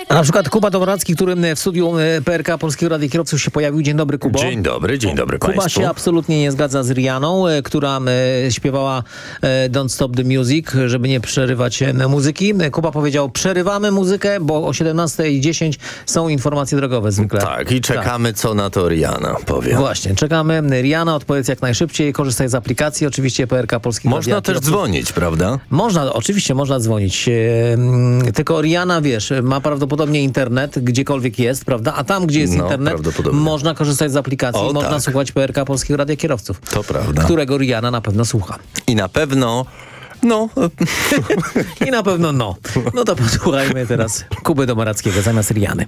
A na przykład Kuba Domoracki, który w studiu PRK Polskiego Radia Kierowców się pojawił. Dzień dobry, Kubo. Dzień dobry Państwu. Kuba się absolutnie nie zgadza z Rihanną, która śpiewała Don't Stop the Music, żeby nie przerywać muzyki. Kuba powiedział, przerywamy muzykę, bo o 17:10 są informacje drogowe zwykle. Tak, i czekamy, co na to Rihanna powie. Właśnie, czekamy. Rihanna, odpowiedz jak najszybciej, korzystaj z aplikacji, oczywiście PRK Polskiego Radia Można też dzwonić, prawda? Można, oczywiście można dzwonić. Tylko Rihanna, wiesz, ma prawdopodobnie internet, gdziekolwiek jest, prawda? A tam, gdzie jest internet, można korzystać z aplikacji, można słuchać PRK Polskiego Radia Kierowców. To prawda. Którego Rihanna na pewno słucha. I na pewno... I na pewno no. No to posłuchajmy teraz Kuby Domorackiego zamiast Rihanny.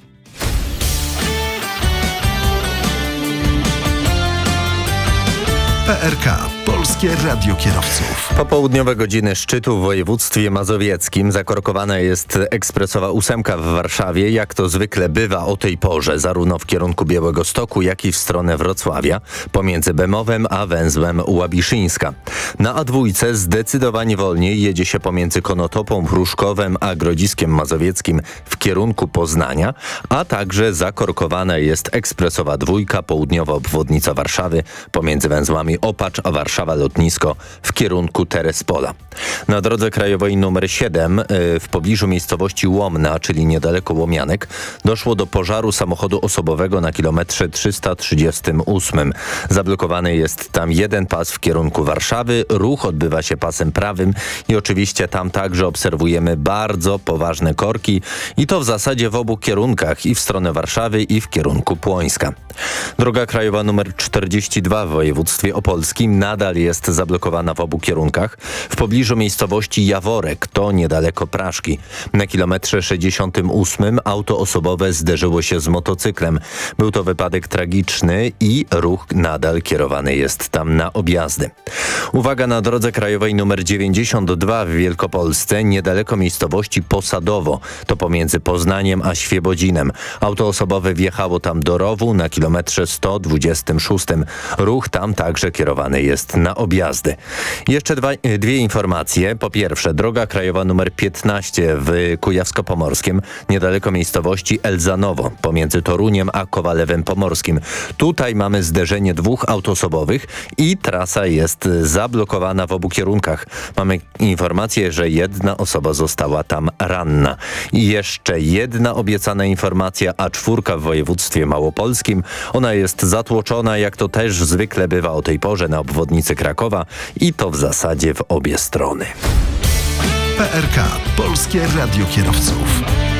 PRK, Polskie Radio Kierowców. Popołudniowe godziny szczytu w województwie mazowieckim. Zakorkowana jest ekspresowa 8 w Warszawie, jak to zwykle bywa o tej porze, zarówno w kierunku Białegostoku, jak i w stronę Wrocławia, pomiędzy Bemowem a węzłem Łabiszyńska. Na A2 zdecydowanie wolniej jedzie się pomiędzy Konotopą, Pruszkowem a Grodziskiem Mazowieckim w kierunku Poznania, a także zakorkowana jest ekspresowa 2, południowa obwodnica Warszawy, pomiędzy węzłami Opacz a Warszawa Lotnisko w kierunku Terespola. Na drodze krajowej nr 7 w pobliżu miejscowości Łomna, czyli niedaleko Łomianek, doszło do pożaru samochodu osobowego na kilometrze 338. Zablokowany jest tam jeden pas w kierunku Warszawy. Ruch odbywa się pasem prawym i oczywiście tam także obserwujemy bardzo poważne korki i to w zasadzie w obu kierunkach, i w stronę Warszawy, i w kierunku Płońska. Droga krajowa nr 42 w województwie opolskim nadal jest zablokowana w obu kierunkach. W pobliżu miejscowości Jaworek, to niedaleko Praszki. Na kilometrze 68 auto osobowe zderzyło się z motocyklem. Był to wypadek tragiczny i ruch nadal kierowany jest tam na objazdy. Uwaga, na drodze krajowej nr 92 w Wielkopolsce, niedaleko miejscowości Posadowo, to pomiędzy Poznaniem a Świebodzinem. Auto osobowe wjechało tam do rowu na kilometrze 126. Ruch tam także kierowany jest na objazdy. Jeszcze dwie informacje. Po pierwsze, droga krajowa nr 15 w Kujawsko-Pomorskiem, niedaleko miejscowości Elzanowo, pomiędzy Toruniem a Kowalewem Pomorskim. Tutaj mamy zderzenie dwóch aut osobowych i trasa jest zablokowana w obu kierunkach. Mamy informację, że jedna osoba została tam ranna. I jeszcze jedna obiecana informacja, A4 w województwie małopolskim. Ona jest zatłoczona, jak to też zwykle bywa o tej porze, na obwodnicy Krakowa, i to w zasadzie w obie strony. PRK, Polskie Radio Kierowców.